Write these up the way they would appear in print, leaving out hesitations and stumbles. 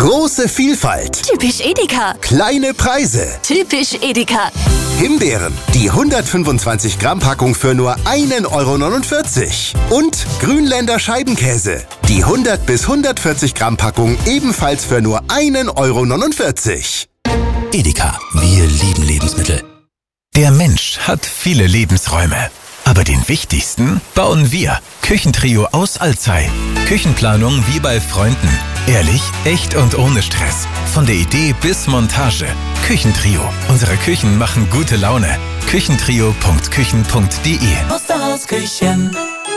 Große Vielfalt. Typisch Edeka. Kleine Preise. Typisch Edeka. Himbeeren, die 125 Gramm Packung für nur 1,49 €. Und Grünländer Scheibenkäse, die 100 bis 140 Gramm Packung ebenfalls für nur 1,49 €. Edeka, wir lieben Lebensmittel. Der Mensch hat viele Lebensräume. Aber den wichtigsten bauen wir. Küchentrio aus Alzey. Küchenplanung wie bei Freunden. Ehrlich, echt und ohne Stress. Von der Idee bis Montage. Küchentrio. Unsere Küchen machen gute Laune. Küchentrio.küchen.de. Osterhausküchen.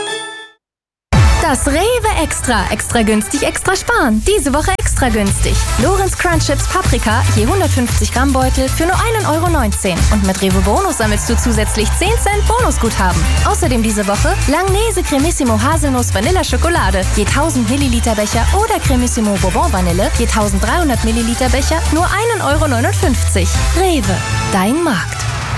Das Rewe Extra. Extra günstig, extra sparen. Diese Woche extra günstig. Lorenz Crunch Chips Paprika, je 150 Gramm Beutel für nur 1,19 €. Und mit Rewe Bonus sammelst du zusätzlich 10 Cent Bonusguthaben. Außerdem diese Woche Langnese Cremissimo Haselnuss Vanilla Schokolade, je 1000 Milliliter Becher oder Cremissimo Bourbon Vanille, je 1300 Milliliter Becher, nur 1,59 €. Rewe, dein Markt.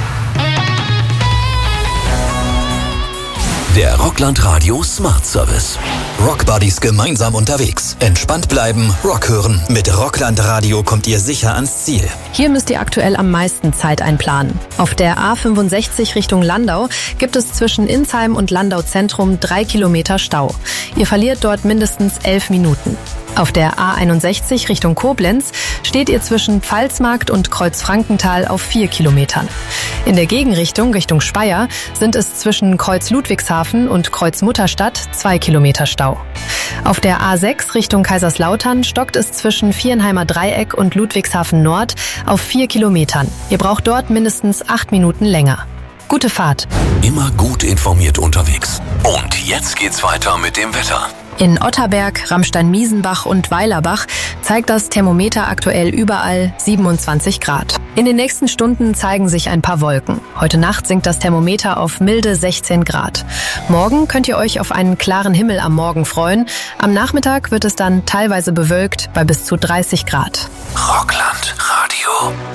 Der Rockland Radio Smart Service. Rockbuddies gemeinsam unterwegs. Entspannt bleiben, Rock hören. Mit Rockland Radio kommt ihr sicher ans Ziel. Hier müsst ihr aktuell am meisten Zeit einplanen. Auf der A65 Richtung Landau gibt es zwischen Insheim und Landau Zentrum 3 Kilometer Stau. Ihr verliert dort mindestens 11 Minuten. Auf der A61 Richtung Koblenz steht ihr zwischen Pfalzmarkt und Kreuz-Frankenthal auf 4 Kilometern. In der Gegenrichtung Richtung Speyer sind es zwischen Kreuz Ludwigshafen und Kreuz Mutterstadt 2 Kilometer Stau. Auf der A6 Richtung Kaiserslautern stockt es zwischen Vierenheimer Dreieck und Ludwigshafen Nord auf 4 Kilometern. Ihr braucht dort mindestens 8 Minuten länger. Gute Fahrt. Immer gut informiert unterwegs. Und jetzt geht's weiter mit dem Wetter. In Otterberg, Ramstein-Miesenbach und Weilerbach zeigt das Thermometer aktuell überall 27 Grad. In den nächsten Stunden zeigen sich ein paar Wolken. Heute Nacht sinkt das Thermometer auf milde 16 Grad. Morgen könnt ihr euch auf einen klaren Himmel am Morgen freuen. Am Nachmittag wird es dann teilweise bewölkt bei bis zu 30 Grad. Rockland Radio.